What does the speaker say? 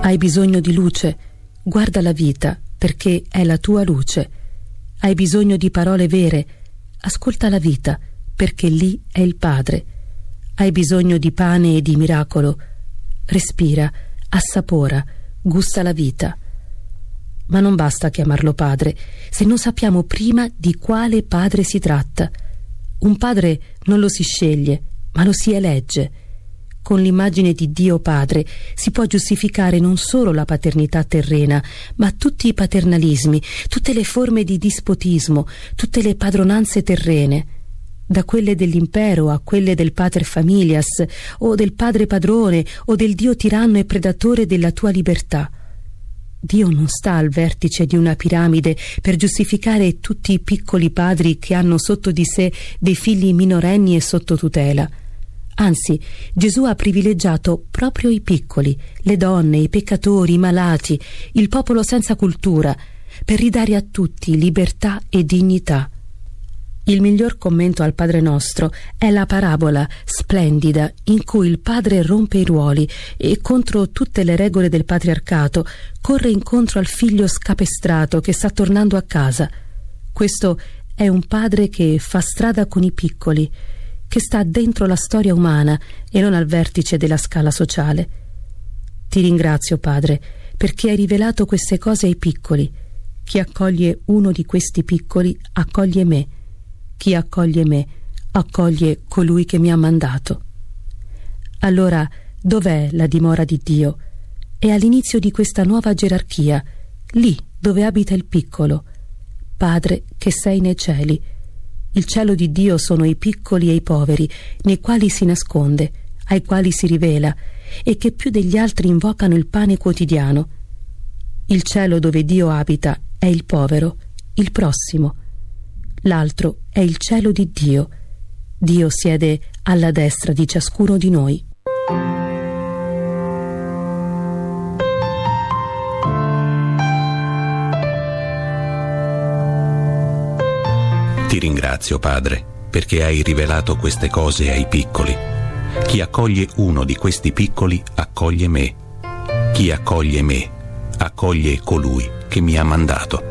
Hai bisogno di luce? Guarda la vita, perché è la tua luce. Hai bisogno di parole vere? Ascolta la vita, perché lì è il Padre. Hai bisogno di pane e di miracolo? Respira, assapora, gusta la vita. Ma non basta chiamarlo Padre, se non sappiamo prima di quale Padre si tratta. Un padre non lo si sceglie, ma lo si elegge. Con l'immagine di Dio Padre si può giustificare non solo la paternità terrena, ma tutti i paternalismi, tutte le forme di dispotismo, tutte le padronanze terrene, da quelle dell'impero a quelle del pater familias, o del padre padrone, o del Dio tiranno e predatore della tua libertà. Dio non sta al vertice di una piramide per giustificare tutti i piccoli padri che hanno sotto di sé dei figli minorenni e sotto tutela. Anzi, Gesù ha privilegiato proprio i piccoli, le donne, i peccatori, i malati, il popolo senza cultura, per ridare a tutti libertà e dignità. Il miglior commento al Padre Nostro è la parabola splendida in cui il padre rompe i ruoli e, contro tutte le regole del patriarcato, corre incontro al figlio scapestrato che sta tornando a casa. Questo è un padre che fa strada con i piccoli, che sta dentro la storia umana e non al vertice della scala sociale. Ti ringrazio, Padre, perché hai rivelato queste cose ai piccoli. Chi accoglie uno di questi piccoli accoglie me. Chi accoglie me accoglie colui che mi ha mandato. Allora, dov'è la dimora di Dio? È all'inizio di questa nuova gerarchia, lì dove abita il piccolo. Padre che sei nei cieli. Il cielo di Dio sono i piccoli e i poveri, nei quali si nasconde, ai quali si rivela, e che più degli altri invocano il pane quotidiano. Il cielo dove Dio abita è il povero, il prossimo. L'altro è il cielo di Dio. Dio siede alla destra di ciascuno di noi. Ti ringrazio, Padre, perché hai rivelato queste cose ai piccoli. Chi accoglie uno di questi piccoli accoglie me. Chi accoglie me accoglie colui che mi ha mandato.